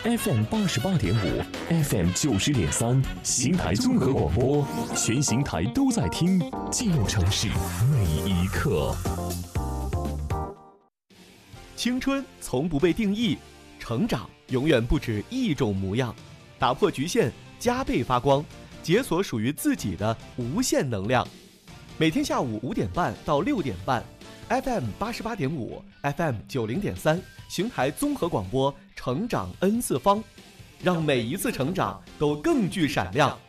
FM 88.5 ，FM 90.3，邢台综合广播，全邢台都在听，记录城市每一刻。 青春从不被定义，成长永远不止一种模样。打破局限，加倍发光，解锁属于自己的无限能量。每天下午5点半到6点半 ，FM 88.5 ，FM 90.3，邢台综合广播，成长 N 次方，让每一次成长都更具闪亮。